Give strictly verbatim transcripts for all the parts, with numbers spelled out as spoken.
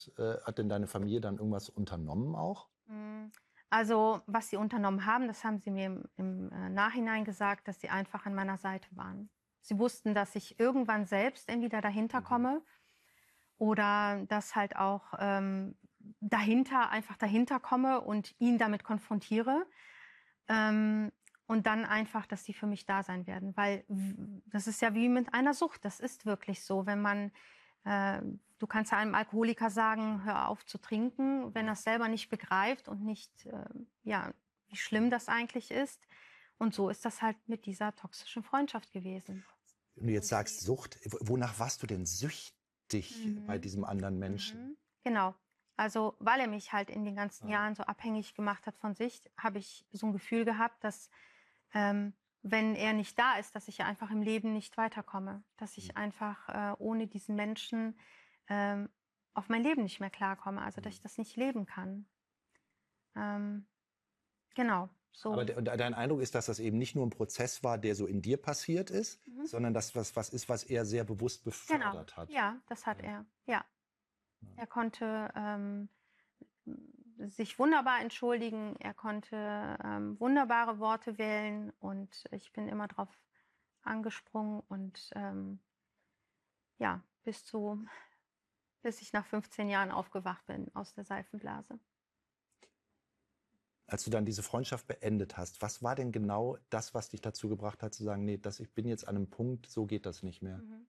Äh, hat denn deine Familie dann irgendwas unternommen auch? Also, was sie unternommen haben, das haben sie mir im, im äh, Nachhinein gesagt, dass sie einfach an meiner Seite waren. Sie wussten, dass ich irgendwann selbst entweder dahinter komme oder dass halt auch ähm, dahinter, einfach dahinter komme und ihn damit konfrontiere. Ähm, und dann einfach, dass sie für mich da sein werden. Weil w- das ist ja wie mit einer Sucht. Das ist wirklich so. Wenn man, äh, du kannst ja einem Alkoholiker sagen, hör auf zu trinken, wenn er es selber nicht begreift und nicht, äh, ja, wie schlimm das eigentlich ist. Und so ist das halt mit dieser toxischen Freundschaft gewesen. Wenn du jetzt sagst Sucht, wonach warst du denn süchtig Mhm. bei diesem anderen Menschen? Mhm. Genau. Also, weil er mich halt in den ganzen Ja. Jahren so abhängig gemacht hat von sich, habe ich so ein Gefühl gehabt, dass, ähm, wenn er nicht da ist, dass ich einfach im Leben nicht weiterkomme. Dass ich einfach äh, ohne diesen Menschen ähm, auf mein Leben nicht mehr klarkomme. Also, dass ich das nicht leben kann. Ähm, genau. So. Aber de dein Eindruck ist, dass das eben nicht nur ein Prozess war, der so in dir passiert ist, Mhm. sondern dass was was ist, was er sehr bewusst Genau. befördert hat. Ja, das hat Ja. er. Ja. Er konnte ähm, sich wunderbar entschuldigen. Er konnte ähm, wunderbare Worte wählen und ich bin immer drauf angesprungen und ähm, ja, bis zu, bis ich nach fünfzehn Jahren aufgewacht bin aus der Seifenblase. Als du dann diese Freundschaft beendet hast, was war denn genau das, was dich dazu gebracht hat, zu sagen, nee, das, ich bin jetzt an einem Punkt, so geht das nicht mehr? Mhm.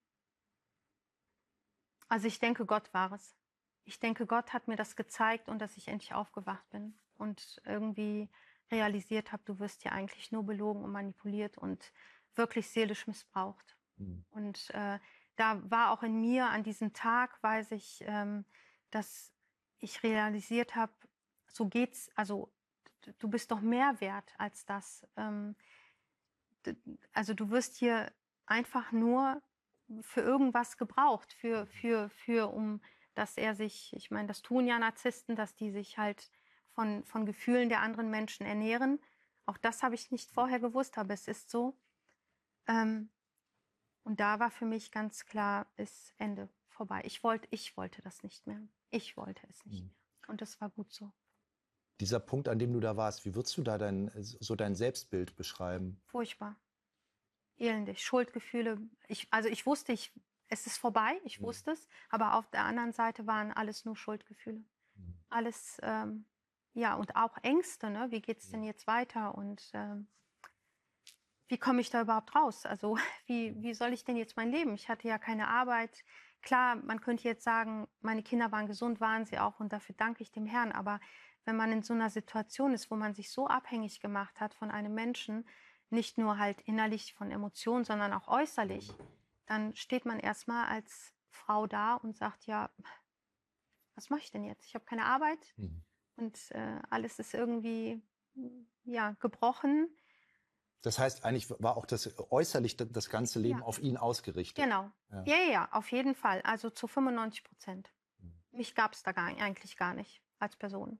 Also ich denke, Gott war es. Ich denke, Gott hat mir das gezeigt und dass ich endlich aufgewacht bin und irgendwie realisiert habe, du wirst hier eigentlich nur belogen und manipuliert und wirklich seelisch missbraucht. Mhm. Und äh, da war auch in mir an diesem Tag, weiß ich, ähm, dass ich realisiert habe, so geht's, also d- du bist doch mehr wert als das. Ähm, d- also du wirst hier einfach nur für irgendwas gebraucht, für, für, für, um, dass er sich, ich meine, das tun ja Narzissten, dass die sich halt von, von Gefühlen der anderen Menschen ernähren. Auch das habe ich nicht vorher gewusst, aber es ist so. Ähm, und da war für mich ganz klar, ist Ende vorbei. Ich wollte, ich wollte das nicht mehr. Ich wollte es nicht mehr. Und das war gut so. Dieser Punkt, an dem du da warst, wie würdest du da dein, so dein Selbstbild beschreiben? Furchtbar. Elendig. Schuldgefühle. Ich, also ich wusste, ich, es ist vorbei. Ich Mhm. wusste es. Aber auf der anderen Seite waren alles nur Schuldgefühle. Mhm. Alles, ähm, ja, und auch Ängste. Ne? Wie geht's denn jetzt weiter? Und ähm, wie komme ich da überhaupt raus? Also wie, wie soll ich denn jetzt mein Leben? Ich hatte ja keine Arbeit. Klar, man könnte jetzt sagen, meine Kinder waren gesund, waren sie auch und dafür danke ich dem Herrn. Aber wenn man in so einer Situation ist, wo man sich so abhängig gemacht hat von einem Menschen, nicht nur halt innerlich von Emotionen, sondern auch äußerlich, dann steht man erstmal als Frau da und sagt, ja, was mache ich denn jetzt? Ich habe keine Arbeit Mhm. und äh, alles ist irgendwie ja gebrochen. Das heißt, eigentlich war auch das äußerlich das ganze Leben Ja. auf ihn ausgerichtet. Genau. Ja. Ja, ja, ja, auf jeden Fall. Also zu fünfundneunzig Prozent. Mich gab es da gar, eigentlich gar nicht als Person.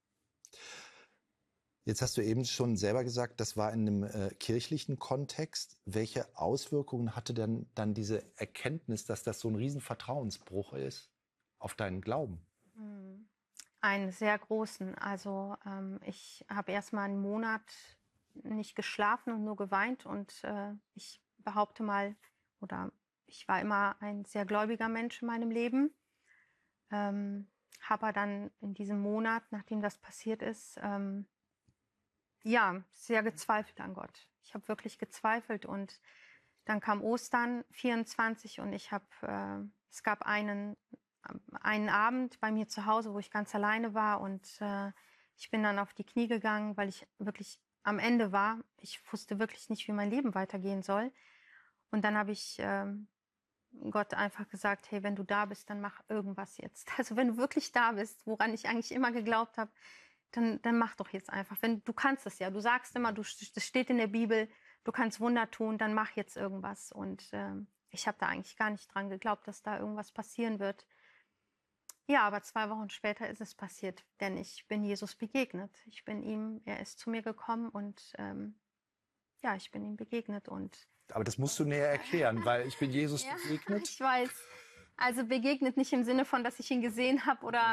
Jetzt hast du eben schon selber gesagt, das war in einem äh, kirchlichen Kontext. Welche Auswirkungen hatte denn dann diese Erkenntnis, dass das so ein riesen Vertrauensbruch ist auf deinen Glauben? Einen sehr großen. Also ähm, ich habe erst mal einen Monat nicht geschlafen und nur geweint. Und äh, ich behaupte mal, oder ich war immer ein sehr gläubiger Mensch in meinem Leben. Ähm, habe dann in diesem Monat, nachdem das passiert ist, ähm, ja, sehr gezweifelt an Gott. Ich habe wirklich gezweifelt und dann kam Ostern vierundzwanzig und ich habe, äh, es gab einen, einen Abend bei mir zu Hause, wo ich ganz alleine war und äh, ich bin dann auf die Knie gegangen, weil ich wirklich am Ende war. Ich wusste wirklich nicht, wie mein Leben weitergehen soll. Und dann habe ich ähm, Gott einfach gesagt, hey, wenn du da bist, dann mach irgendwas jetzt. Also wenn du wirklich da bist, woran ich eigentlich immer geglaubt habe, dann, dann mach doch jetzt einfach. Wenn du kannst es ja, du sagst immer, du, das steht in der Bibel, du kannst Wunder tun, dann mach jetzt irgendwas. Und ähm, ich habe da eigentlich gar nicht dran geglaubt, dass da irgendwas passieren wird. Ja, aber zwei Wochen später ist es passiert, denn ich bin Jesus begegnet. Ich bin ihm, er ist zu mir gekommen und ähm, ja, ich bin ihm begegnet und Aber das musst du näher erklären, weil ich bin Jesus ja, begegnet. ich weiß. Also begegnet nicht im Sinne von, dass ich ihn gesehen habe oder